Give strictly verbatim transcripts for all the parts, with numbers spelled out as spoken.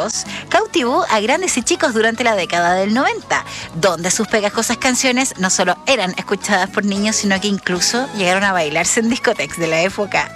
Cachureos cautivó a grandes y chicos durante la década del noventa, donde sus pegajosas canciones no solo eran escuchadas por niños, sino que incluso llegaron a bailarse en discotecas de la época.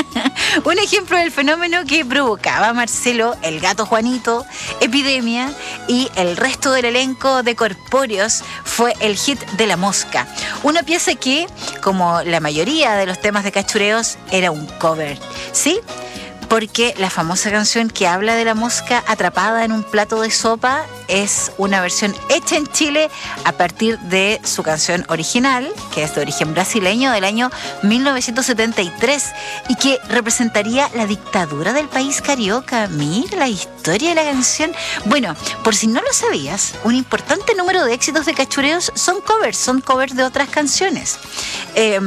Un ejemplo del fenómeno que provocaba Marcelo, el Gato Juanito, Epidemia y el resto del elenco de Corpóreos fue el hit de La Mosca. Una pieza que, como la mayoría de los temas de Cachureos, era un cover, ¿sí? Porque la famosa canción que habla de la mosca atrapada en un plato de sopa es una versión hecha en Chile a partir de su canción original, que es de origen brasileño, del año mil novecientos setenta y tres, y que representaría la dictadura del país carioca. Mira la historia de la canción. Bueno, por si no lo sabías, un importante número de éxitos de Cachureos son covers, son covers de otras canciones. Eh,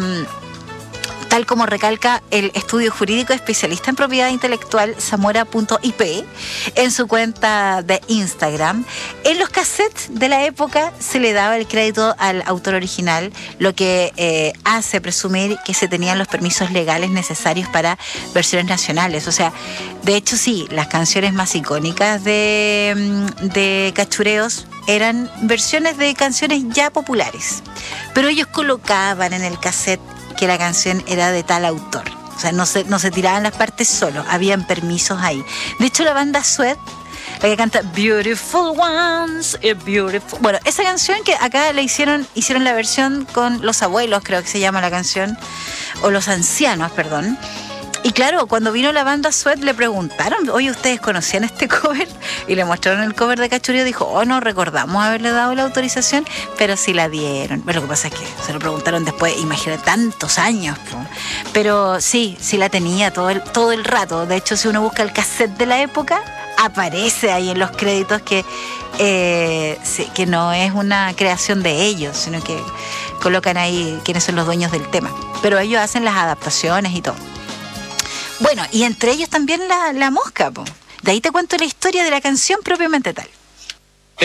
Tal como recalca el estudio jurídico especialista en propiedad intelectual Zamora punto I P en su cuenta de Instagram, en los cassettes de la época se le daba el crédito al autor original, lo que eh, hace presumir que se tenían los permisos legales necesarios para versiones nacionales. O sea, de hecho sí, las canciones más icónicas de, de Cachureos eran versiones de canciones ya populares, pero ellos colocaban en el cassette que la canción era de tal autor. O sea, no se, no se tiraban las partes solo, habían permisos ahí. De hecho, la banda Sweat, la que canta Beautiful Ones, a Beautiful... Bueno, esa canción que acá le hicieron, hicieron la versión con los abuelos, creo que se llama la canción, o los ancianos, perdón. Y claro, cuando vino la banda Sweat le preguntaron, oye, ¿ustedes conocían este cover? Y le mostraron el cover de Cachureo y dijo, oh, no recordamos haberle dado la autorización, pero sí la dieron. Bueno, lo que pasa es que se lo preguntaron después, imagínate, tantos años. Pero sí, sí la tenía todo el, todo el rato. De hecho, si uno busca el cassette de la época, aparece ahí en los créditos que, eh, sí, que no es una creación de ellos, sino que colocan ahí quiénes son los dueños del tema. Pero ellos hacen las adaptaciones y todo. Bueno, y entre ellos también la, la mosca, po. De ahí te cuento la historia de la canción propiamente tal.